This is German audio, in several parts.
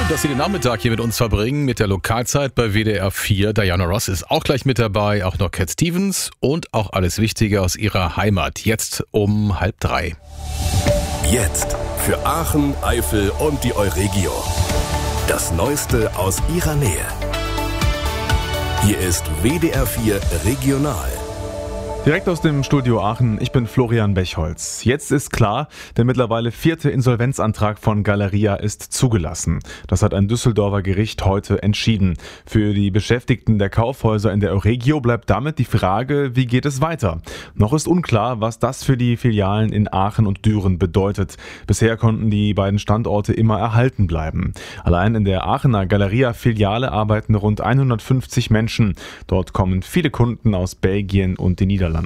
Schön, dass Sie den Nachmittag hier mit uns verbringen, mit der Lokalzeit bei WDR 4. Diana Ross ist auch gleich mit dabei, auch noch Cat Stevens und auch alles Wichtige aus ihrer Heimat. Jetzt um 2:30. Jetzt für Aachen, Eifel und die Euregio. Das Neueste aus ihrer Nähe. Hier ist WDR 4 Regional. Direkt aus dem Studio Aachen, ich bin Florian Bechholz. Jetzt ist klar, der mittlerweile 4. Insolvenzantrag von Galeria ist zugelassen. Das hat ein Düsseldorfer Gericht heute entschieden. Für die Beschäftigten der Kaufhäuser in der Euregio bleibt damit die Frage, wie geht es weiter? Noch ist unklar, was das für die Filialen in Aachen und Düren bedeutet. Bisher konnten die beiden Standorte immer erhalten bleiben. Allein in der Aachener Galeria-Filiale arbeiten rund 150 Menschen. Dort kommen viele Kunden aus Belgien und den Niederlanden.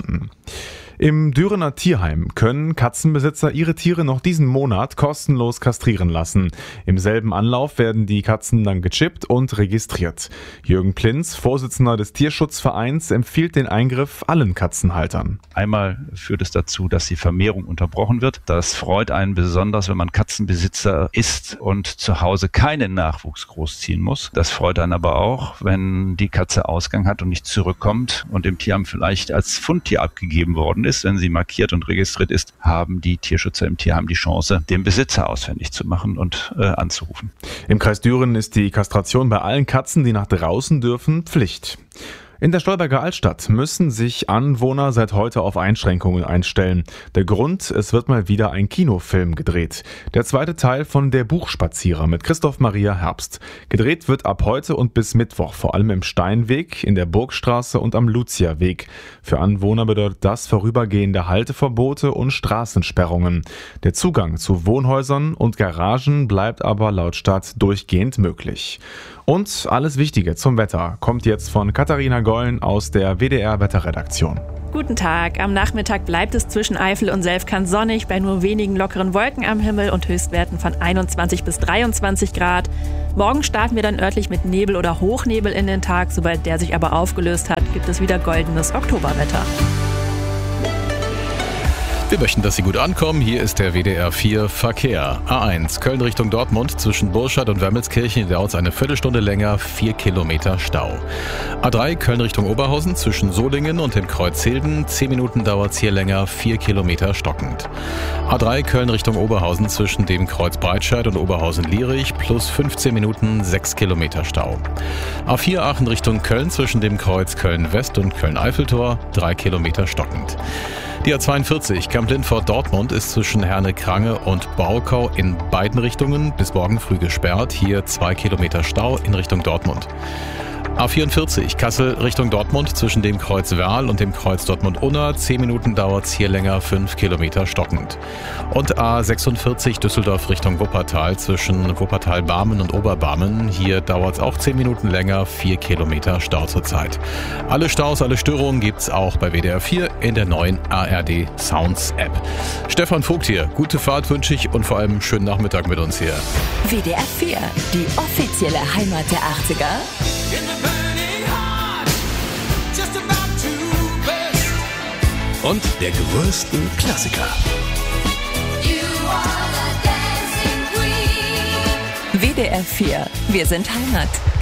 Im Dürener Tierheim können Katzenbesitzer ihre Tiere noch diesen Monat kostenlos kastrieren lassen. Im selben Anlauf werden die Katzen dann gechippt und registriert. Jürgen Plinz, Vorsitzender des Tierschutzvereins, empfiehlt den Eingriff allen Katzenhaltern. Einmal führt es dazu, dass die Vermehrung unterbrochen wird. Das freut einen besonders, wenn man Katzenbesitzer ist und zu Hause keinen Nachwuchs großziehen muss. Das freut einen aber auch, wenn die Katze Ausgang hat und nicht zurückkommt und im Tierheim vielleicht als Fundtier abgegeben worden ist. Wenn sie markiert und registriert ist, haben die Tierschützer im Tierheim die Chance, den Besitzer ausfindig zu machen und anzurufen. Im Kreis Düren ist die Kastration bei allen Katzen, die nach draußen dürfen, Pflicht. In der Stolberger Altstadt müssen sich Anwohner seit heute auf Einschränkungen einstellen. Der Grund, es wird mal wieder ein Kinofilm gedreht. Der zweite Teil von Der Buchspazierer mit Christoph Maria Herbst. Gedreht wird ab heute und bis Mittwoch, vor allem im Steinweg, in der Burgstraße und am Luziaweg. Für Anwohner bedeutet das vorübergehende Halteverbote und Straßensperrungen. Der Zugang zu Wohnhäusern und Garagen bleibt aber laut Stadt durchgehend möglich. Und alles Wichtige zum Wetter kommt jetzt von Katharina Gollen aus der WDR-Wetterredaktion. Guten Tag. Am Nachmittag bleibt es zwischen Eifel und Selfkant sonnig, bei nur wenigen lockeren Wolken am Himmel und Höchstwerten von 21 bis 23 Grad. Morgen starten wir dann örtlich mit Nebel oder Hochnebel in den Tag. Sobald der sich aber aufgelöst hat, gibt es wieder goldenes Oktoberwetter. Wir möchten, dass Sie gut ankommen. Hier ist der WDR 4 Verkehr. A1 Köln Richtung Dortmund zwischen Burscheid und Wermelskirchen dauert es eine Viertelstunde länger, 4 Kilometer Stau. A3 Köln Richtung Oberhausen zwischen Solingen und dem Kreuz Hilden, 10 Minuten dauert es hier länger, 4 Kilometer stockend. A3 Köln Richtung Oberhausen zwischen dem Kreuz Breitscheid und Oberhausen-Lierich plus 15 Minuten, 6 Kilometer Stau. A4 Aachen Richtung Köln zwischen dem Kreuz Köln-West und Köln-Eiffeltor, 3 Kilometer stockend. Die A42 Kamp-Lindfort-Dortmund ist zwischen Herne-Krange und Baukau in beiden Richtungen bis morgen früh gesperrt. Hier 2 Kilometer Stau in Richtung Dortmund. A44 Kassel Richtung Dortmund zwischen dem Kreuz Werl und dem Kreuz Dortmund-Unna. 10 Minuten dauert es hier länger, 5 Kilometer stockend. Und A46 Düsseldorf Richtung Wuppertal zwischen Wuppertal-Barmen und Oberbarmen. Hier dauert es auch 10 Minuten länger, 4 Kilometer Stau zurzeit. Alle Staus, alle Störungen gibt's auch bei WDR 4 in der neuen ARD Sounds App. Stefan Vogt hier. Gute Fahrt wünsche ich und vor allem einen schönen Nachmittag mit uns hier. WDR 4, die offizielle Heimat der 80er. Und der größten Klassiker. WDR 4, wir sind Heimat.